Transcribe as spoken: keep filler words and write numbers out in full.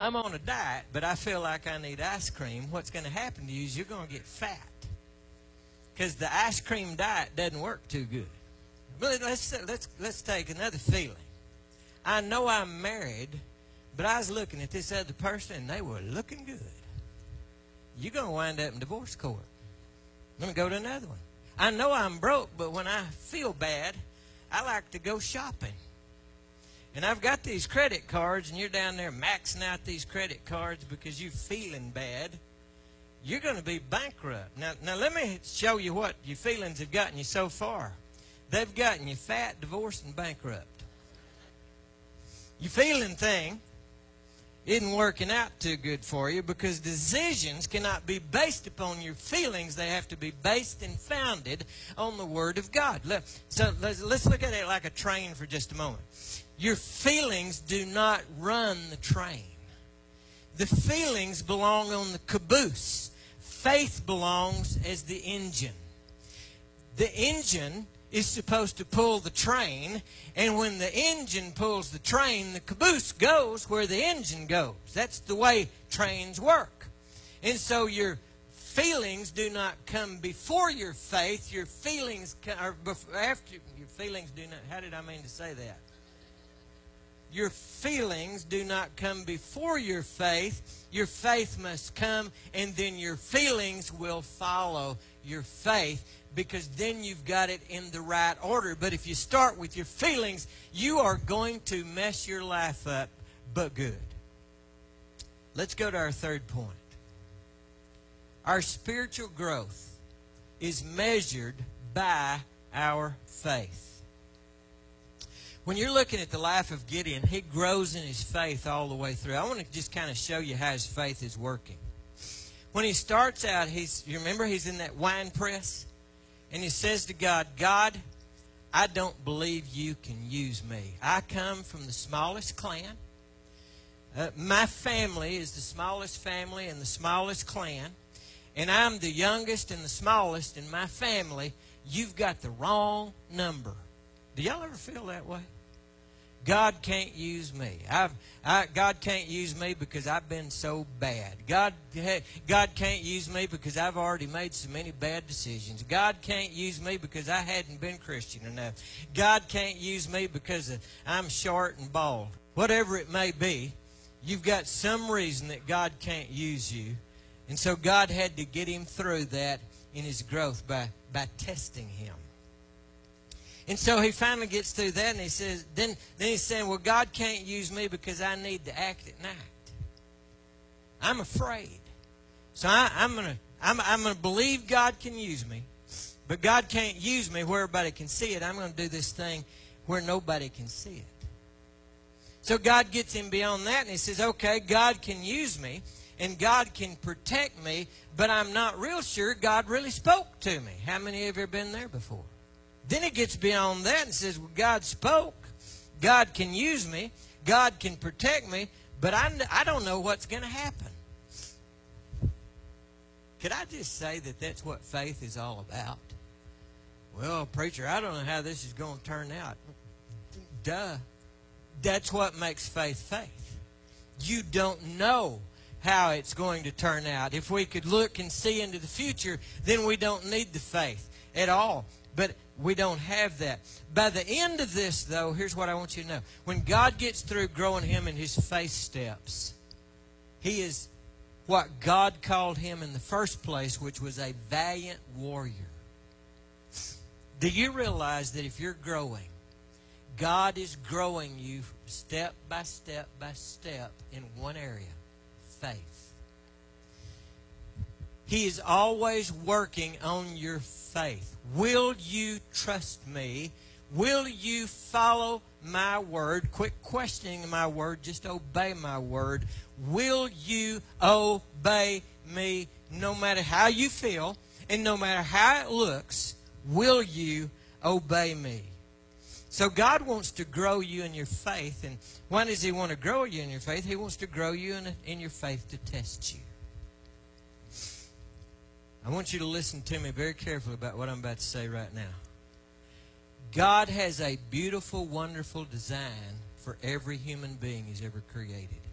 I'm on a diet, but I feel like I need ice cream. What's going to happen to you is you're going to get fat. Because the ice cream diet doesn't work too good. But let's, let's, let's take another feeling. I know I'm married, but I was looking at this other person, and they were looking good. You're going to wind up in divorce court. Let me go to another one. I know I'm broke, but when I feel bad, I like to go shopping. And I've got these credit cards, and you're down there maxing out these credit cards because you're feeling bad. You're going to be bankrupt. Now, now, let me show you what your feelings have gotten you so far. They've gotten you fat, divorced, and bankrupt. Your feeling thing isn't working out too good for you because decisions cannot be based upon your feelings. They have to be based and founded on the Word of God. So let's look at it like a train for just a moment. Your feelings do not run the train. The feelings belong on the caboose. Faith belongs as the engine. The engine is supposed to pull the train, and when the engine pulls the train, the caboose goes where the engine goes. That's the way trains work. And so your feelings do not come before your faith. Your feelings are after your feelings do not. How did I mean to say that? Your feelings do not come before your faith. Your faith must come, and then your feelings will follow your faith, because then you've got it in the right order. But if you start with your feelings, you are going to mess your life up, but good. Let's go to our third point. Our spiritual growth is measured by our faith. When you're looking at the life of Gideon, he grows in his faith all the way through. I want to just kind of show you how his faith is working. When he starts out, he's, you remember he's in that wine press? And he says to God, God, I don't believe you can use me. I come from the smallest clan. Uh, my family is the smallest family and the smallest clan. And I'm the youngest and the smallest in my family. You've got the wrong number. Do y'all ever feel that way? God can't use me. I've, I, God can't use me because I've been so bad. God, God can't use me because I've already made so many bad decisions. God can't use me because I hadn't been Christian enough. God can't use me because I'm short and bald. Whatever it may be, you've got some reason that God can't use you. And so God had to get him through that in his growth by, by testing him. And so he finally gets through that, and he says, then, then he's saying, well, God can't use me because I need to act at night. I'm afraid. So I, I'm going to I'm, I'm going to believe God can use me, but God can't use me where everybody can see it. I'm going to do this thing where nobody can see it. So God gets him beyond that, and he says, okay, God can use me, and God can protect me, but I'm not real sure God really spoke to me. How many of you have been there before? Then it gets beyond that and says, well, God spoke. God can use me. God can protect me. But I, I don't know what's going to happen. Could I just say that that's what faith is all about? Well, preacher, I don't know how this is going to turn out. Duh. That's what makes faith faith. You don't know how it's going to turn out. If we could look and see into the future, then we don't need the faith at all. But we don't have that. By the end of this, though, here's what I want you to know. When God gets through growing him in his faith steps, he is what God called him in the first place, which was a valiant warrior. Do you realize that if you're growing, God is growing you step by step by step in one area, faith. He is always working on your faith. Will you trust me? Will you follow my word? Quit questioning my word. Just obey my word. Will you obey me no matter how you feel and no matter how it looks? Will you obey me? So God wants to grow you in your faith. And why does he want to grow you in your faith? He wants to grow you in, in your faith to test you. I want you to listen to me very carefully about what I'm about to say right now. God has a beautiful, wonderful design for every human being he's ever created.